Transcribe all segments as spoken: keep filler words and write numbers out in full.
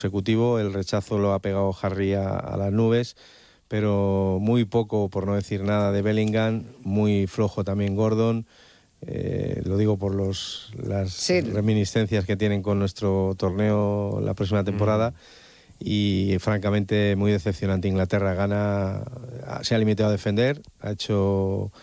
consecutivo. El rechazo lo ha pegado Harry a, a las nubes, pero muy poco, por no decir nada, de Bellingham, muy flojo también Gordon. Eh, lo digo por los, las sí. reminiscencias que tienen con nuestro torneo la próxima temporada. Mm. Y francamente muy decepcionante. Inglaterra gana, se ha limitado a defender, ha hecho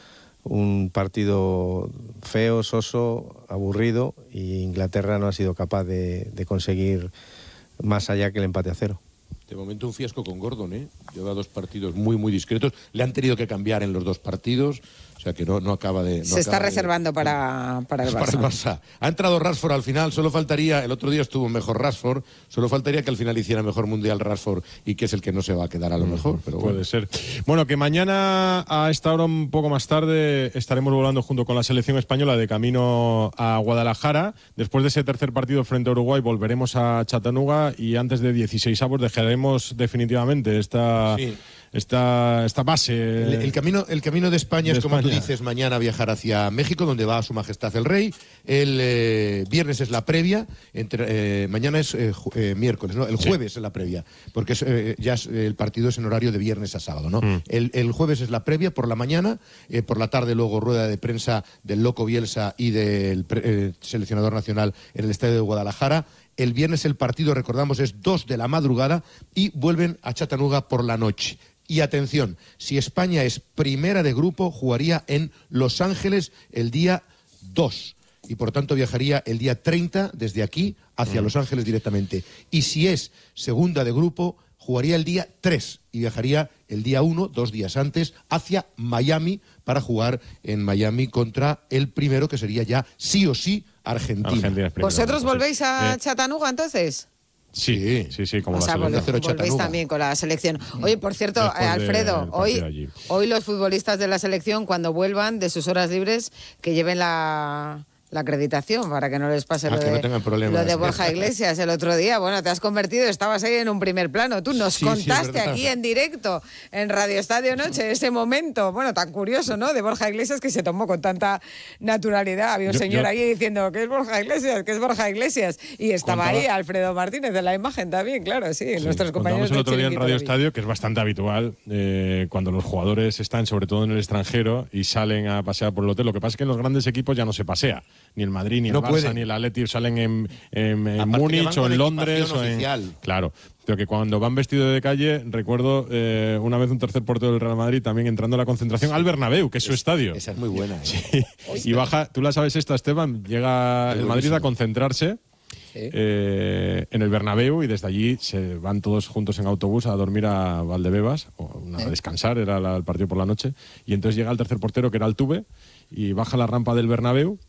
un partido feo, soso, aburrido, y Inglaterra no ha sido capaz de, de conseguir más allá que el empate a cero. De momento un fiasco con Gordon, ¿eh? Lleva dos partidos muy, muy discretos. Le han tenido que cambiar en los dos partidos. O sea que no, no acaba de... No Se está acaba reservando de, para, para el Barça. Para el Barça. Ha entrado Rashford al final, solo faltaría... El otro día estuvo mejor Rashford, solo faltaría que al final hiciera mejor mundial Rashford, y que es el que no se va a quedar a lo mejor. Pero bueno. Puede ser. Bueno, que mañana a esta hora, un poco más tarde, estaremos volando junto con la selección española de camino a Guadalajara. Después de ese tercer partido frente a Uruguay volveremos a Chattanooga, y antes de dieciseisavos dejaremos definitivamente esta... Sí. Esta, esta base. El, el, camino, el camino de España de es, como España. Tú dices, mañana viajar hacia México, donde va Su Majestad el Rey. El eh, viernes es la previa. Entre, eh, mañana es eh, eh, miércoles, ¿no? El jueves sí. es la previa, porque es, eh, ya es, el partido es en horario de viernes a sábado, ¿no? Mm. El, el jueves es la previa por la mañana, eh, por la tarde luego rueda de prensa del Loco Bielsa y del eh, seleccionador nacional en el estadio de Guadalajara. El viernes el partido, recordamos, es dos de la madrugada, y vuelven a Chattanooga por la noche. Y atención, si España es primera de grupo, jugaría en Los Ángeles el día dos. Y por tanto viajaría el día treinta desde aquí hacia mm. Los Ángeles directamente. Y si es segunda de grupo, jugaría el día tres y viajaría el día uno, dos días antes, hacia Miami para jugar en Miami contra el primero, que sería ya sí o sí Argentina. Argentina ¿Vosotros volvéis a eh. Chattanooga entonces? Sí, sí, sí, como o la sea, selección. Volvéis también con la selección. Oye, por cierto, eh, Alfredo, hoy, hoy los futbolistas de la selección, cuando vuelvan de sus horas libres, que lleven la... la acreditación, para que no les pase ah, lo, de, no lo de Borja Iglesias el otro día. Bueno, te has convertido, estabas ahí en un primer plano. Tú nos sí, contaste sí, aquí en directo, en Radio Estadio Noche, ese momento, bueno, tan curioso, ¿no?, de Borja Iglesias, que se tomó con tanta naturalidad. Había un yo, señor yo... ahí diciendo, ¿qué es Borja Iglesias? ¿Qué es Borja Iglesias? Y estaba Contaba... ahí Alfredo Martínez de la imagen también, claro, sí, sí nuestros compañeros. El otro día en Radio Estadio, que es bastante habitual, eh, cuando los jugadores están, sobre todo en el extranjero, y salen a pasear por el hotel. Lo que pasa es que en los grandes equipos ya no se pasea. Ni el Madrid, ni el no Barça, puede. Ni el Atleti salen en, en, en Múnich o en Londres. O en, claro, pero que cuando van vestidos de calle, recuerdo eh, una vez un tercer portero del Real Madrid también entrando a la concentración sí. al Bernabéu, que es, es su estadio. Esa es muy buena. ¿eh? Sí. Y baja, tú la sabes esta, Esteban, llega el Madrid a concentrarse ¿Sí? eh, en el Bernabéu, y desde allí se van todos juntos en autobús a dormir a Valdebebas, o a ¿Eh? descansar, era la, el partido por la noche, y entonces llega el tercer portero, que era Altuve, y baja la rampa del Bernabéu.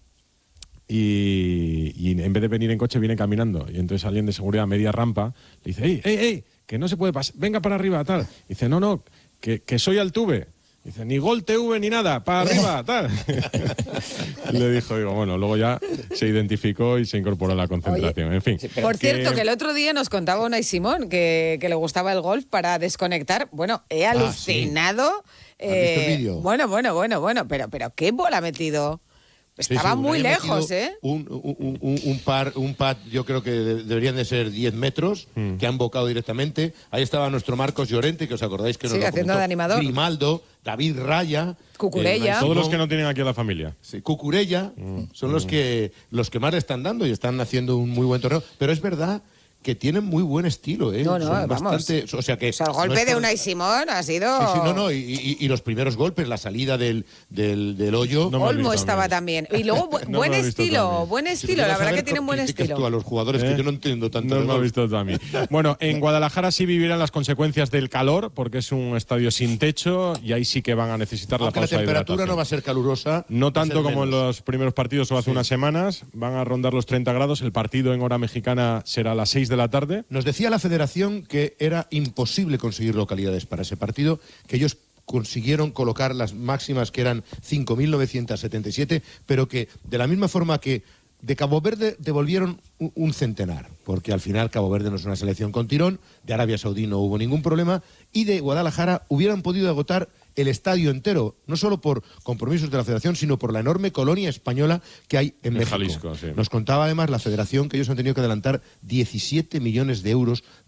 Y, y en vez de venir en coche, viene caminando. Y entonces alguien de seguridad a media rampa le dice, ¡ey, ey, ey! Que no se puede pasar, venga para arriba, tal. Y dice, no, no, que, que soy Altuve. Dice, ni Gol T V ni nada, para arriba, tal. Le dijo, digo, bueno, luego ya se identificó y se incorporó a la concentración. Oye, en fin. Por que... cierto, que el otro día nos contaba Unai Simón que, que le gustaba el golf para desconectar. Bueno, he alucinado. Ah, sí. eh, ¿Has visto el vídeo? Bueno, bueno, bueno, bueno, pero, pero ¿qué bola ha metido? Estaba sí, sí, muy lejos, ¿eh? Un, un, un, un par, un pad, yo creo que de, deberían de ser diez metros, mm. que han bocado directamente. Ahí estaba nuestro Marcos Llorente, que os acordáis que nos sí, lo haciendo de animador. Grimaldo, David Raya, Cucurella. Eh, todos los que no tienen aquí a la familia. Sí, Cucurella, mm. son mm. los que los que más le están dando y están haciendo un muy buen torneo. Pero es verdad que tienen muy buen estilo, ¿eh? No, no, Son vamos. Bastante, o sea que o sea, el golpe no de Unai Simón ha sido... Sí, sí, no, no, y, y, y los primeros golpes, la salida del, del, del hoyo... No Olmo estaba también. Y luego, bu no buen estilo, buen estilo, la verdad que tienen buen estilo. Tú a los jugadores, ¿Eh? que yo no entiendo tanto. No me has visto tú a mí. Bueno, en Guadalajara sí vivirán las consecuencias del calor, porque es un estadio sin techo, y ahí sí que van a necesitar Aunque la pausa de hidratación. La temperatura no va a ser calurosa. No tanto como en los primeros partidos o hace sí. unas semanas, van a rondar los treinta grados. El partido en hora mexicana será a las seis de la tarde. Nos decía la federación que era imposible conseguir localidades para ese partido, que ellos consiguieron colocar las máximas, que eran cinco mil novecientos setenta y siete, pero que de la misma forma que de Cabo Verde devolvieron un centenar, porque al final Cabo Verde no es una selección con tirón, de Arabia Saudí no hubo ningún problema, y de Guadalajara hubieran podido agotar el estadio entero, no solo por compromisos de la federación, sino por la enorme colonia española que hay en, en México. Jalisco, sí. Nos contaba además la federación que ellos han tenido que adelantar diecisiete millones de euros